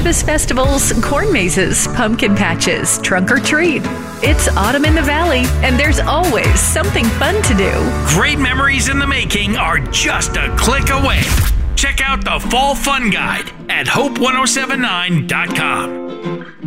harvest festivals, corn mazes, pumpkin patches, trunk or treat. It's autumn in the valley, and there's always something fun to do. Great memories in the making are just a click away. Check out the Fall Fun Guide at hope1079.com.